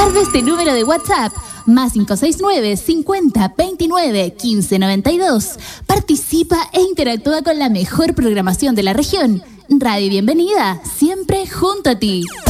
Reserva este número de WhatsApp, más 569 50 29 15 92. Participa e interactúa con la mejor programación de la región. Radio Bienvenida, siempre junto a ti.